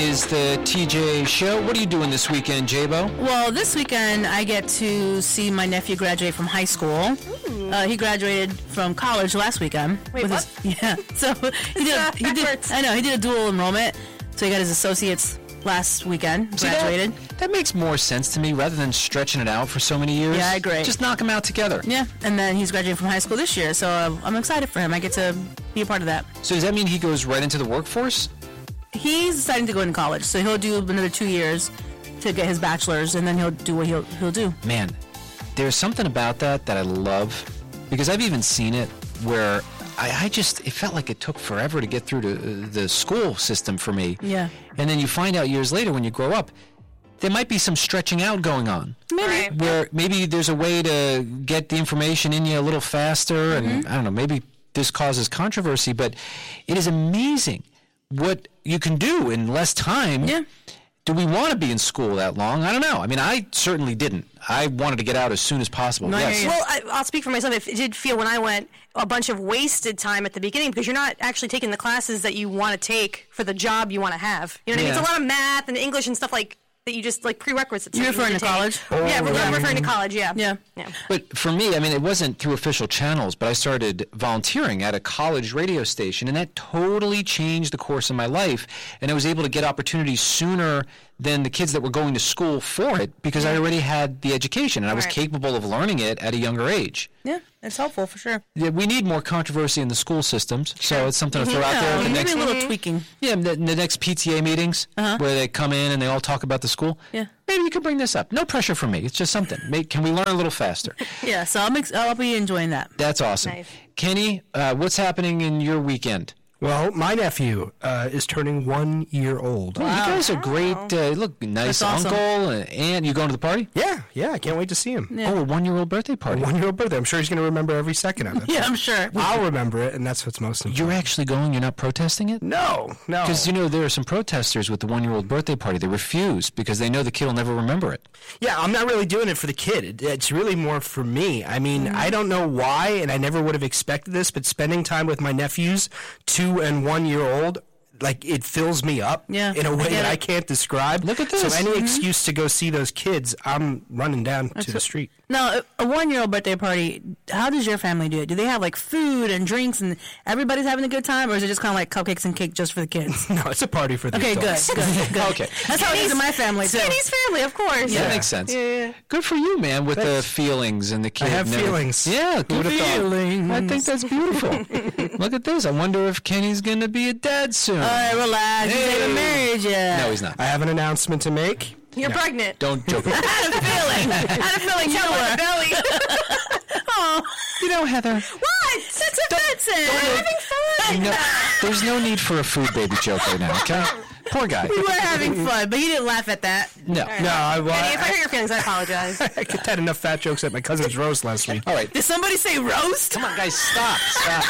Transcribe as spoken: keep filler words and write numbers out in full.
Is the T J show. What are you doing this weekend, J-Bo? Well, this weekend I get to see my nephew graduate from high school. Uh, he graduated from college last weekend. Wait, with what? His, yeah. So he did, uh, he did. backwards. I know he did a dual enrollment. So he got his associates last weekend. See, Graduated. That, that makes more sense to me rather than stretching it out for so many years. Yeah, I agree. Just knock them out together. Yeah, and then he's graduating from high school this year. So uh, I'm excited for him. I get to be a part of that. So does that mean he goes right into the workforce? He's deciding to go into college, so he'll do another two years to get his bachelor's, and then he'll do what he'll he'll do. Man, there's something about that that I love, because I've even seen it where I, I just, it felt like it took forever to get through to uh, the school system for me. Yeah. And then you find out years later when you grow up, there might be some stretching out going on. Maybe. Right. Where maybe there's a way to get the information in you a little faster, and Mm-hmm. I don't know, maybe this causes controversy, but it is amazing what you can do in less time. Yeah. Do we want to be in school that long? I don't know. I mean, I certainly didn't. I wanted to get out as soon as possible. No, I yes. hear you. Well, I, I'll speak for myself. It did feel when I went a bunch of wasted time at the beginning because you're not actually taking the classes that you want to take for the job you want to have. You know what I mean? Yeah. It's a lot of math and English and stuff like that you just like prerequisites. You're that you referring need to take. college? Yeah, Oh, I'm referring to college. Yeah. Yeah. Yeah. But for me, I mean, it wasn't through official channels, but I started volunteering at a college radio station, and that totally changed the course of my life. And I was able to get opportunities sooner than the kids that were going to school for it because I already had the education, and I was Right. capable of learning it at a younger age. Yeah, it's helpful for sure. Yeah, we need more controversy in the school systems, so it's something to throw out there. Yeah, The maybe next, a little tweaking. yeah, the, the next P T A meetings Uh-huh. where they come in and they all talk about the school. Yeah. Maybe you could bring this up. No pressure from me. It's just something. May, can we learn a little faster? Yeah, so I'll, mix, I'll be enjoying that. That's awesome. Nice. Kenny, uh, what's happening in your weekend? Well, my nephew uh, is turning one year old. Oh, you guys are great. Uh, look, nice That's awesome. uncle and aunt. You going to the party? Yeah, yeah, I can't wait to see him. Yeah. Oh, a one-year-old birthday party. One year old birthday. I'm sure he's going to remember every second of it. Yeah, I'm sure. I'll remember it, and that's what's most important. You're actually going? You're not protesting it? No, no. Because, you know, there are some protesters with the one-year-old birthday party. They refuse because they know the kid will never remember it. Yeah, I'm not really doing it for the kid. It, it's really more for me. I mean, I don't know why, and I never would have expected this, but spending time with my nephews, two and one year old, like, it fills me up Yeah, in a I way get that I it. can't describe. Look at So this. any Mhm. excuse to go see those kids, I'm running down to the street. Now, a a one-year-old birthday party, how does your family do it? Do they have, like, food and drinks and everybody's having a good time, or is it just kind of like cupcakes and cake just for the kids? No, it's a party for the Okay, good, adults. good, good. Okay. That's how it is in my family, too. Kenny's family, of course. That makes sense. Yeah. Good for you, man, with the Thanks. feelings and the kid. I have and everything. feelings. Yeah, Who good would've thought? Feelings. I think that's beautiful. Look at this. I wonder if Kenny's going to be a dad soon. All right, relax. He's Hey. even married yet. No, he's not. I have an announcement to make. You're pregnant. Don't joke. I had a feeling. I had a feeling you Tell by were. the belly. Oh, You know, Heather, what? That's offensive. We're having fun. no, there's no need for a food baby joke right now, okay? Poor guy. We were having fun, but he didn't laugh at that. No. No, I, well, Kenny, if I I, hurt your feelings, I apologize. I had enough fat jokes at my cousin's roast last week. All right. Did somebody say roast? Come on, guys, stop. Stop.